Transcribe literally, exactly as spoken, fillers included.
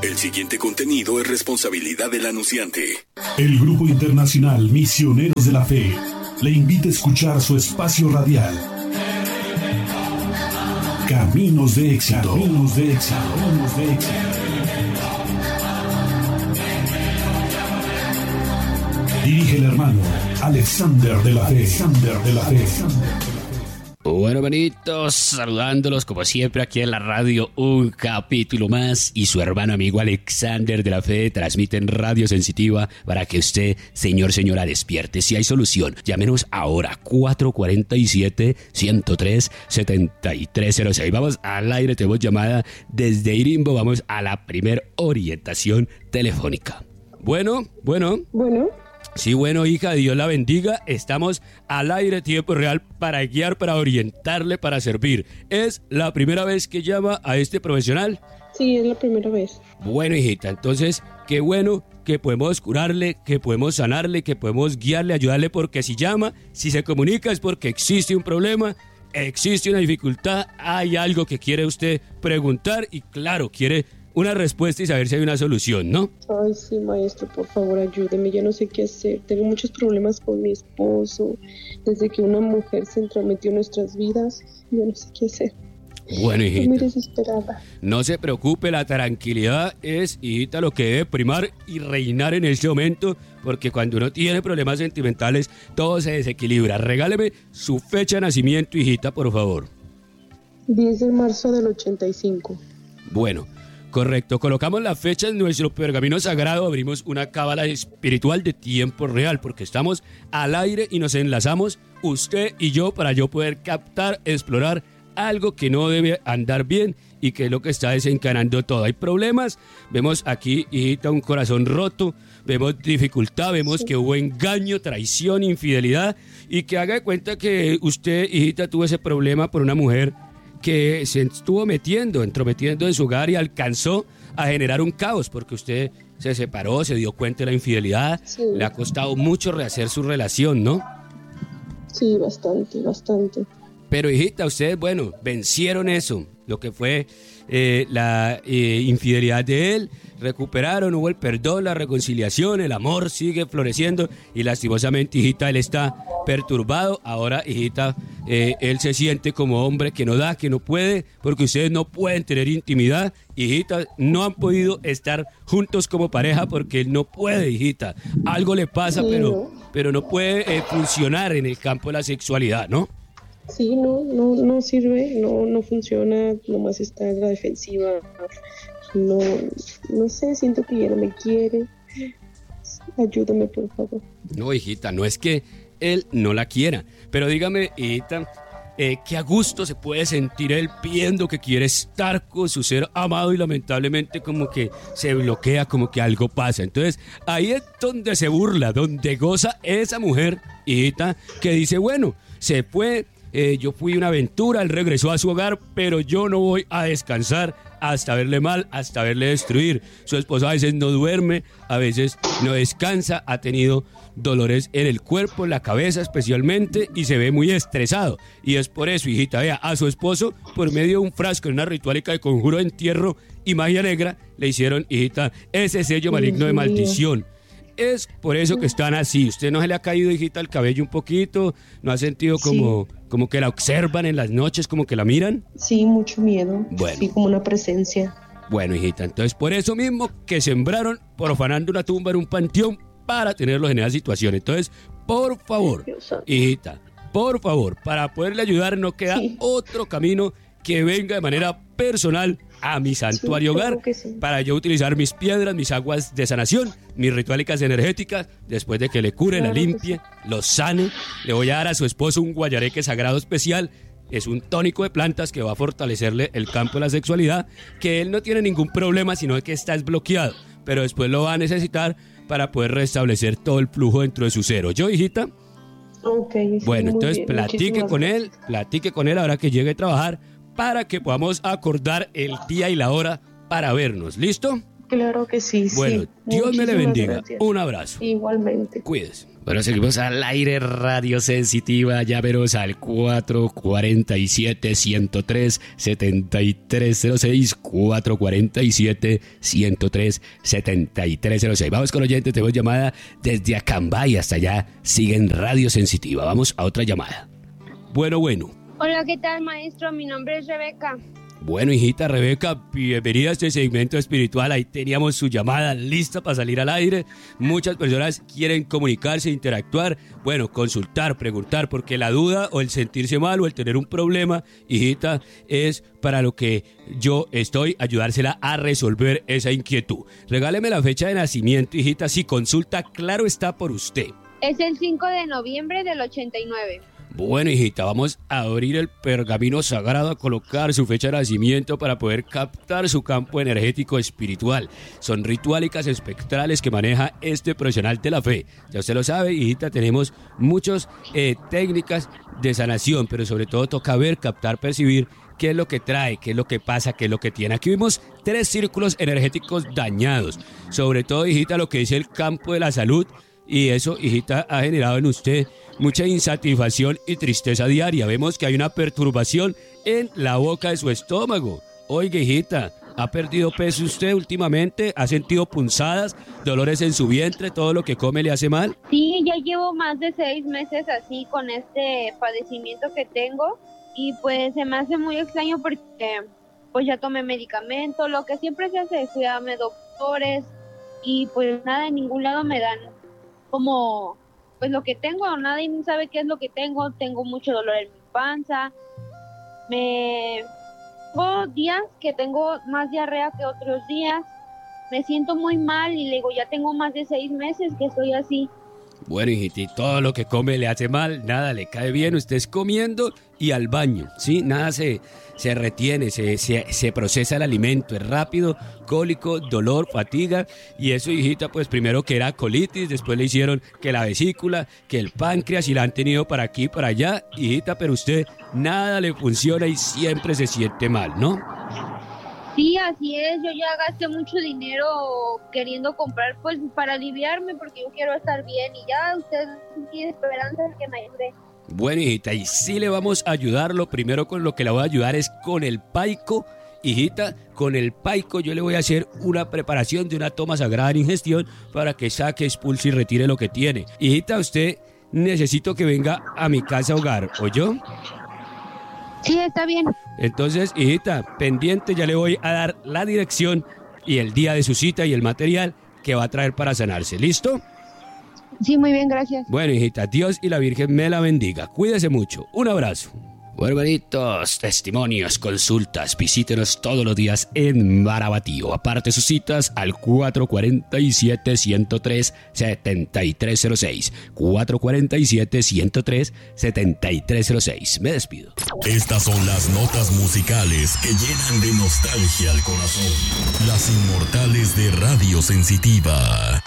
El siguiente contenido es responsabilidad del anunciante. El Grupo Internacional Misioneros de la Fe le invita a escuchar su espacio radial. Caminos de éxito. Caminos de éxito. Caminos de éxito. Dirige el hermano Alexander de la Fe. Alexander de la Fe. Bueno, hermanitos, saludándolos como siempre aquí en la radio, un capítulo más, y su hermano amigo Alexander de la Fe transmite en Radio Sensitiva para que usted, señor, señora, despierte. Si hay solución, llámenos ahora, cuatro cuatro siete, uno cero tres, siete tres cero seis. Vamos al aire, tenemos llamada desde Irimbo, vamos a la primer orientación telefónica. Bueno, bueno. Bueno. Sí, bueno, hija, Dios la bendiga. Estamos al aire, tiempo real, para guiar, para orientarle, para servir. ¿Es la primera vez que llama a este profesional? Sí, es la primera vez. Bueno, hijita, entonces, qué bueno que podemos curarle, que podemos sanarle, que podemos guiarle, ayudarle, porque si llama, si se comunica es porque existe un problema, existe una dificultad, hay algo que quiere usted preguntar y, claro, quiere una respuesta y saber si hay una solución, ¿no? Ay, sí, maestro, por favor, ayúdeme, ya no sé qué hacer. Tengo muchos problemas con mi esposo. Desde que una mujer se entrometió en nuestras vidas, ya no sé qué hacer. Bueno, hijita. Estoy muy desesperada. No se preocupe, la tranquilidad es, hijita, lo que debe primar y reinar en este momento, porque cuando uno tiene problemas sentimentales, todo se desequilibra. Regáleme su fecha de nacimiento, hijita, por favor. diez de marzo del ochenta y cinco. Bueno, correcto, colocamos la fecha en nuestro pergamino sagrado, abrimos una cábala espiritual de tiempo real, porque estamos al aire y nos enlazamos, usted y yo, para yo poder captar, explorar algo que no debe andar bien y que es lo que está desencadenando todo. Hay problemas, vemos aquí, hijita, un corazón roto, vemos dificultad, vemos sí. que hubo engaño, traición, infidelidad, y que haga de cuenta que usted, hijita, tuvo ese problema por una mujer que se estuvo metiendo, entrometiendo en su hogar y alcanzó a generar un caos, porque usted se separó, se dio cuenta de la infidelidad, sí. le ha costado mucho rehacer su relación, ¿no? Sí, bastante, bastante. Pero, hijita, ustedes, bueno, vencieron eso, lo que fue eh, la eh, infidelidad de él, recuperaron, hubo el perdón, la reconciliación, el amor sigue floreciendo y lastimosamente, hijita, él está perturbado. Ahora, hijita, eh, él se siente como hombre que no da, que no puede, porque ustedes no pueden tener intimidad, hijita, no han podido estar juntos como pareja porque él no puede, hijita. Algo le pasa, sí, pero, no. pero no puede eh, funcionar en el campo de la sexualidad, ¿no? Sí, no, no, no sirve, no, no funciona, nomás está en la defensiva. No, no sé, siento que ya no me quiere. Ayúdame, por favor. No, hijita, no es que él no la quiera, pero dígame, hijita, eh, qué a gusto se puede sentir él pidiendo que quiere estar con su ser amado y lamentablemente como que se bloquea, como que algo pasa. Entonces, ahí es donde se burla, donde goza esa mujer, hijita, que dice, bueno, se fue. Eh, yo fui una aventura, él regresó a su hogar, pero yo no voy a descansar hasta verle mal, hasta verle destruir. Su esposa a veces no duerme, a veces no descansa, ha tenido dolores en el cuerpo, en la cabeza especialmente, y se ve muy estresado. Y es por eso, hijita, vea, a su esposo, por medio de un frasco en una ritualica de conjuro de entierro y magia negra, le hicieron, hijita, ese sello maligno de maldición. Es por eso que están así. ¿Usted no se le ha caído, hijita, el cabello un poquito? ¿No ha sentido como, sí. como que la observan en las noches, como que la miran? Sí, mucho miedo. Bueno. Sí, como una presencia. Bueno, hijita, entonces por eso mismo que sembraron profanando una tumba en un panteón para tenerlos en esa situación. Entonces, por favor, hijita, por favor, para poderle ayudar no queda sí. otro camino que venga de manera personal a mi santuario sí, hogar sí. para yo utilizar mis piedras, mis aguas de sanación, mis ritualicas energéticas, después de que le cure, claro, la limpie, sí. lo sane. Le voy a dar a su esposo un guayareque sagrado especial. Es un tónico de plantas que va a fortalecerle el campo de la sexualidad, que él no tiene ningún problema, sino que está desbloqueado, pero después lo va a necesitar para poder restablecer todo el flujo dentro de su ser. ¿Yo, hijita? Ok. Bueno, entonces bien. platique Muchísimas con gracias. él, platique con él ahora que llegue a trabajar, para que podamos acordar el día y la hora para vernos. ¿Listo? Claro que sí, Bueno, sí. Dios me le Muchísimas bendiga. gracias. Un abrazo. Igualmente. Cuídese. Bueno, seguimos al aire, Radio Sensitiva. Llámenos al cuatro cuatro siete, uno cero tres, siete tres cero seis, cuatro cuatro siete, uno cero tres, siete tres cero seis. Vamos con oyentes, tenemos llamada desde Acambay hasta allá. Siguen Radio Sensitiva. Vamos a otra llamada. Bueno, bueno. Hola, ¿qué tal, maestro? Mi nombre es Rebeca. Bueno, hijita Rebeca, bienvenida a este segmento espiritual. Ahí teníamos su llamada lista para salir al aire. Muchas personas quieren comunicarse, interactuar, bueno, consultar, preguntar, porque la duda o el sentirse mal o el tener un problema, hijita, es para lo que yo estoy, ayudársela a resolver esa inquietud. Regáleme la fecha de nacimiento, hijita, si consulta, claro está por usted. Es el cinco de noviembre del ochenta y nueve. Bueno, hijita, vamos a abrir el pergamino sagrado, a colocar su fecha de nacimiento para poder captar su campo energético espiritual. Son rituálicas espectrales que maneja este profesional de la fe. Ya usted lo sabe, hijita, tenemos muchas eh, técnicas de sanación, pero sobre todo toca ver, captar, percibir qué es lo que trae, qué es lo que pasa, qué es lo que tiene. Aquí vimos tres círculos energéticos dañados. Sobre todo, hijita, lo que dice el campo de la salud. Y eso, hijita, ha generado en usted mucha insatisfacción y tristeza diaria. Vemos que hay una perturbación en la boca de su estómago. Oiga, hijita, ¿ha perdido peso usted últimamente? ¿Ha sentido punzadas, dolores en su vientre? ¿Todo lo que come le hace mal? Sí, ya llevo más de seis meses así con este padecimiento que tengo. Y pues se me hace muy extraño porque pues ya tomé medicamento. Lo que siempre se hace es cuidarme doctores. Y pues nada, en ningún lado me dan como pues lo que tengo, nadie sabe qué es lo que tengo. Tengo mucho dolor en mi panza, me tengo días que tengo más diarrea que otros días, me siento muy mal y le digo, ya tengo más de seis meses que estoy así. Bueno, hijita, y todo lo que come le hace mal, nada le cae bien, usted es comiendo y al baño, ¿sí? Nada se, se retiene, se, se, se procesa el alimento, es rápido, cólico, dolor, fatiga, y eso, hijita, pues primero que era colitis, después le hicieron que la vesícula, que el páncreas, y la han tenido para aquí, para allá, hijita, pero usted nada le funciona y siempre se siente mal, ¿no? Sí, así es, yo ya gasté mucho dinero queriendo comprar, pues, para aliviarme, porque yo quiero estar bien, y ya usted tiene esperanza de que me ayude. Bueno, hijita, y sí le vamos a ayudar. Lo primero con lo que la voy a ayudar es con el paico. Hijita, con el paico yo le voy a hacer una preparación de una toma sagrada de ingestión para que saque, expulse y retire lo que tiene. Hijita, usted necesito que venga a mi casa hogar, ¿oyó? Sí, está bien. Entonces, hijita, pendiente, ya le voy a dar la dirección y el día de su cita y el material que va a traer para sanarse. ¿Listo? Sí, muy bien, gracias. Bueno, hijita, Dios y la Virgen me la bendiga. Cuídese mucho. Un abrazo. Bueno, hermanitos, testimonios, consultas, visítenos todos los días en Marabatío. Aparte sus citas al cuatro cuatro siete, uno cero tres, siete tres cero seis. cuatro cuatro siete, uno cero tres, siete tres cero seis. Me despido. Estas son las notas musicales que llenan de nostalgia al corazón. Las inmortales de Radio Sensitiva.